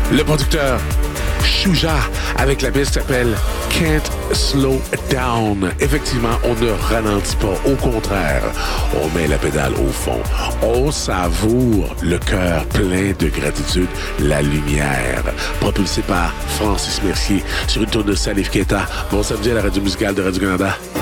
le producteur Shuja avec la pièce qui s'appelle Can't Slow Down. Effectivement, on ne ralentit pas. Au contraire, on met la pédale au fond. On savoure le cœur plein de gratitude, la lumière. Propulsé par Francis Mercier sur une tour de Salif Keita. Bon samedi à la radio musicale de Radio-Canada.